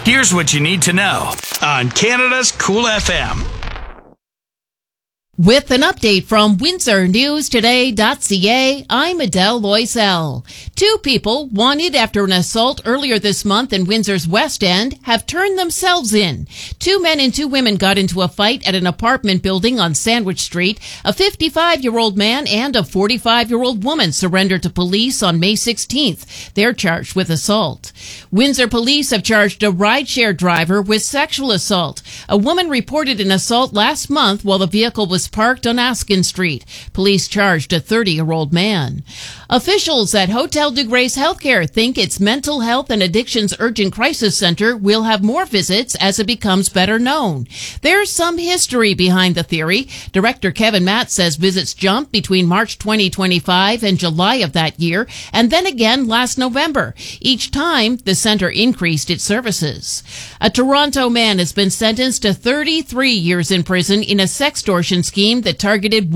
Here's what you need to know on Canada's Cool FM. With an update from WindsorNewsToday.ca, I'm Adele Loisel. 2 people wanted after an assault earlier this month in Windsor's West End have turned themselves in. 2 men and 2 women got into a fight at an apartment building on Sandwich Street. A 55-year-old man and a 45-year-old woman surrendered to police on May 16th. They're charged with assault. Windsor police have charged a rideshare driver with sexual assault. A woman reported an assault last month while the vehicle was parked on Askin Street. Police charged a 30-year-old man. Officials at Hotel de Grace Healthcare think its Mental Health and Addictions Urgent Crisis Center will have more visits as it becomes better known. There's some history behind the theory. Director Kevin Matt says visits jumped between March 2025 and July of that year, and then again last November. Each time, the center increased its services. A Toronto man has been sentenced to 33 years in prison in a sextortion scheme that targeted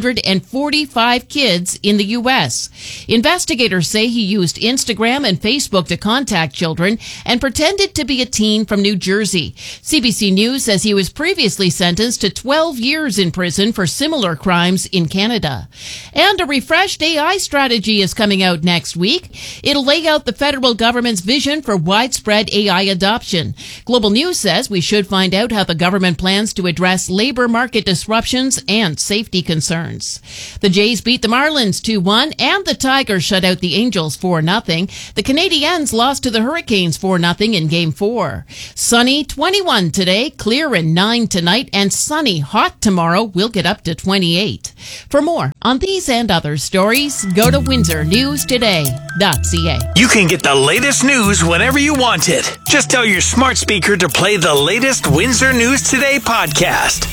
145 kids in the U.S. Investigators say he used Instagram and Facebook to contact children and pretended to be a teen from New Jersey. CBC News says he was previously sentenced to 12 years in prison for similar crimes in Canada. And a refreshed AI strategy is coming out next week. It'll lay out the federal government's vision for widespread AI adoption. Global News says we should find out how the government plans to address labor market disruptions and safety concerns. The Jays beat the Marlins 2-1 and the Tigers shut out the Angels 4-0. The Canadiens lost to the Hurricanes 4-0 in Game 4. Sunny 21 today, clear and 9 tonight, and sunny hot tomorrow. We'll get up to 28. For more on these and other stories, go to WindsorNewsToday.ca. You can get the latest news whenever you want it. Just tell your smart speaker to play the latest Windsor News Today podcast.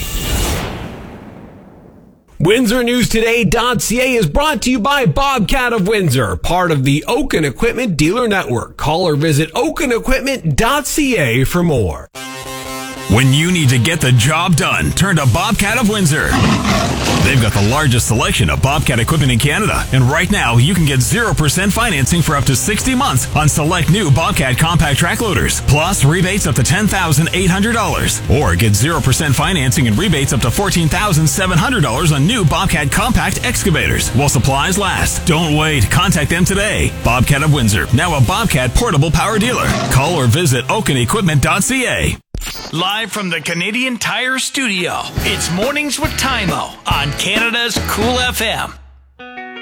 WindsorNewsToday.ca is brought to you by Bobcat of Windsor, part of the Oaken Equipment Dealer Network. Call or visit oakenequipment.ca for more. When you need to get the job done, turn to Bobcat of Windsor. They've got the largest selection of Bobcat equipment in Canada, and right now you can get 0% financing for up to 60 months on select new Bobcat compact track loaders, plus rebates up to $10,800, or get 0% financing and rebates up to $14,700 on new Bobcat compact excavators while supplies last. Don't wait. Contact them today. Bobcat of Windsor, now a Bobcat portable power dealer. Call or visit oakenequipment.ca. Live from the Canadian Tire Studio, it's Mornings with Tymo on Canada's Cool FM.